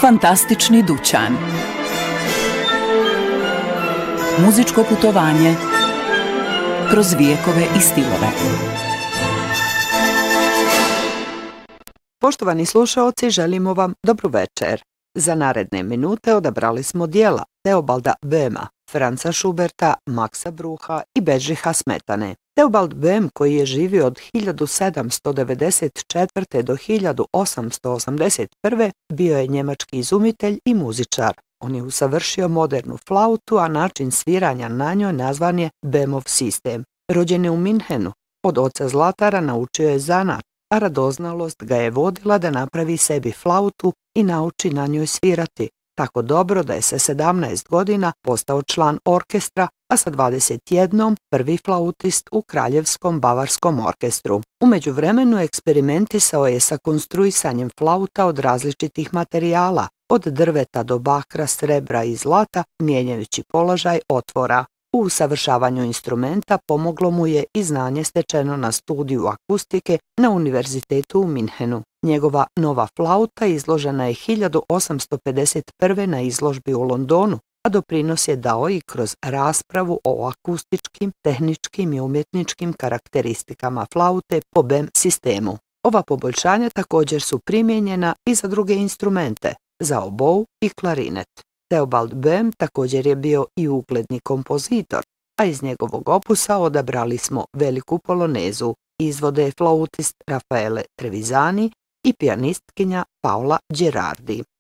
Fantastični dućan. Muzičko putovanje kroz vijekove i stilove. Poštovani slušaoci, želimo vam dobru večer. Za naredne minute odabrali smo dijela Teobalda Boehma, Franza Schuberta, Maxa Brucha i Bedřicha Smetane. Teobald Boehm, koji je živio od 1794. do 1881. bio je njemački izumitelj i muzičar. On je usavršio modernu flautu, a način sviranja na njoj nazvan je Boehmov sistem. Rođen je u Minhenu. Od oca Zlatara naučio je zanat, a radoznalost ga je vodila da napravi sebi flautu i nauči na njoj svirati, tako dobro da je sa 17 godina postao član orkestra, a sa 21 prvi flautist u Kraljevskom bavarskom orkestru. U međuvremenu eksperimentisao je sa konstruisanjem flauta od različitih materijala, od drveta do bakra, srebra i zlata, mijenjajući položaj otvora. U usavršavanju instrumenta pomoglo mu je i znanje stečeno na studiju akustike na Univerzitetu u Minhenu. Njegova nova flauta izložena je 1851. na izložbi u Londonu, a doprinos je dao i kroz raspravu o akustičkim, tehničkim i umjetničkim karakteristikama flaute po Boehm sistemu. Ova poboljšanja također su primijenjena i za druge instrumente, za obou i klarinet. Teobald Boehm također je bio i ugledni kompozitor, a iz njegovog opusa odabrali smo veliku polonezu. Izvode je flautist Raffaele Trevisani i pijanistkinja Paola Gerardi.